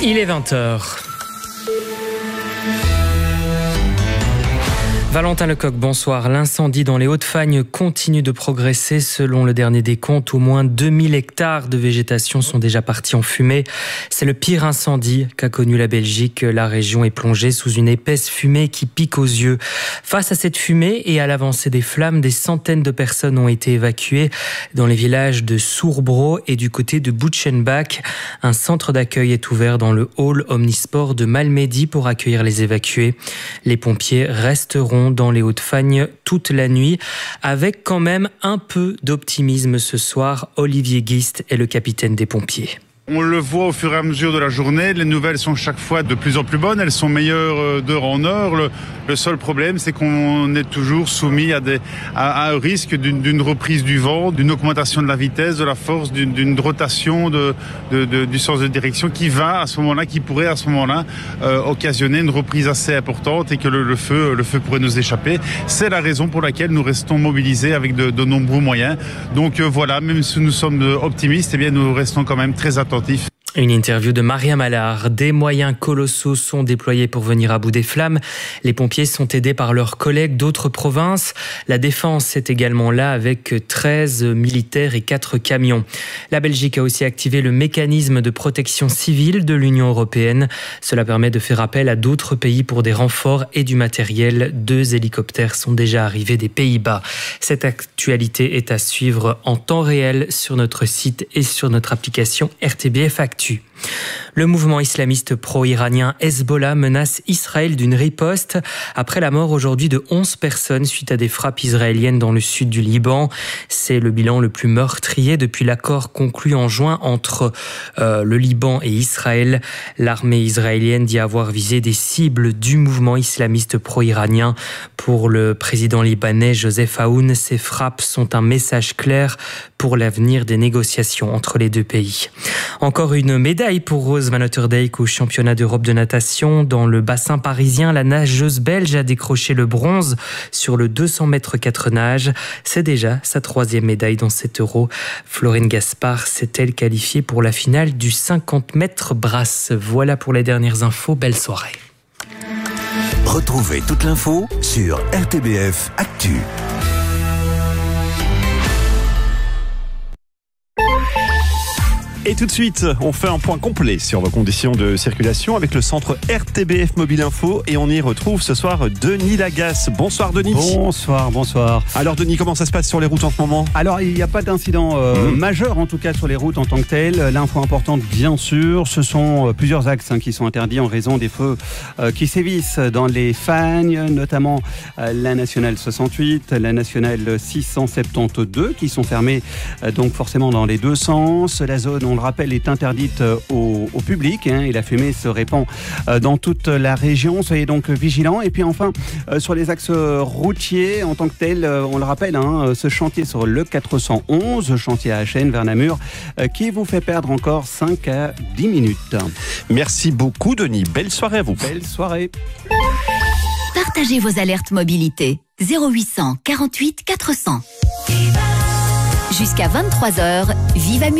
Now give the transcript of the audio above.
Il est 20h. Valentin Lecoq, bonsoir. L'incendie dans les Hauts-de-Fagne continue de progresser. Selon le dernier décompte, au moins 2000 hectares de végétation sont déjà partis en fumée. C'est le pire incendie qu'a connu la Belgique. La région est plongée sous une épaisse fumée qui pique aux yeux. Face à cette fumée et à l'avancée des flammes, des centaines de personnes ont été évacuées dans les villages de Sourbro et du côté de Butchenbach. Un centre d'accueil est ouvert dans le hall Omnisport de Malmedy pour accueillir les évacués. Les pompiers resteront dans les Hauts-de-Fagne toute la nuit, avec quand même un peu d'optimisme ce soir. Olivier Guist est le capitaine des pompiers. On le voit au fur et à mesure de la journée, les nouvelles sont chaque fois de plus en plus bonnes, elles sont meilleures d'heure en heure. Le seul problème, c'est qu'on est toujours soumis à un risque d'une reprise du vent, d'une augmentation de la vitesse, de la force, d'une rotation du sens de direction qui pourrait à ce moment-là occasionner une reprise assez importante et que le feu pourrait nous échapper. C'est la raison pour laquelle nous restons mobilisés avec de nombreux moyens. Donc voilà, même si nous sommes optimistes, eh bien nous restons quand même très attentifs. Une interview de Maria Mallard. Des moyens colossaux sont déployés pour venir à bout des flammes. Les pompiers sont aidés par leurs collègues d'autres provinces. La défense est également là avec 13 militaires et 4 camions. La Belgique a aussi activé le mécanisme de protection civile de l'Union européenne. Cela permet de faire appel à d'autres pays pour des renforts et du matériel. 2 hélicoptères sont déjà arrivés des Pays-Bas. Cette actualité est à suivre en temps réel sur notre site et sur notre application RTBF Actu. Le mouvement islamiste pro-iranien Hezbollah menace Israël d'une riposte après la mort aujourd'hui de 11 personnes suite à des frappes israéliennes dans le sud du Liban. C'est le bilan le plus meurtrier depuis l'accord conclu en juin entre le Liban et Israël. L'armée israélienne dit avoir visé des cibles du mouvement islamiste pro-iranien. Pour le président libanais Joseph Aoun, ces frappes sont un message clair pour l'avenir des négociations entre les deux pays. Encore une médaille pour Rose Van Otterdijk au championnat d'Europe de natation. Dans le bassin parisien, la nageuse belge a décroché le bronze sur le 200 mètres 4 nages. C'est déjà sa 3e médaille dans cet Euro. Florine Gaspard s'est-elle qualifiée pour la finale du 50 mètres brasse. Voilà pour les dernières infos. Belle soirée. Retrouvez toute l'info sur RTBF Actu. Et tout de suite, on fait un point complet sur vos conditions de circulation avec le centre RTBF Mobile Info et on y retrouve ce soir Denis Lagasse. Bonsoir Denis. Bonsoir. Alors Denis, comment ça se passe sur les routes en ce moment ? Alors il n'y a pas d'incident majeur en tout cas sur les routes en tant que tel. L'info importante bien sûr, ce sont plusieurs axes qui sont interdits en raison des feux qui sévissent dans les Fagnes, notamment la nationale 68, la nationale 672 qui sont fermées donc forcément dans les deux sens. La zone, on le rappelle, est interdite au public et la fumée se répand dans toute la région. Soyez donc vigilants. Et puis enfin, sur les axes routiers en tant que tel, on le rappelle, ce chantier sur le 411, chantier AHN vers Namur, qui vous fait perdre encore 5 à 10 minutes. Merci beaucoup Denis. Belle soirée à vous. Belle soirée. Partagez vos alertes mobilité. 0800 48 400. Jusqu'à 23h, Viva Musique.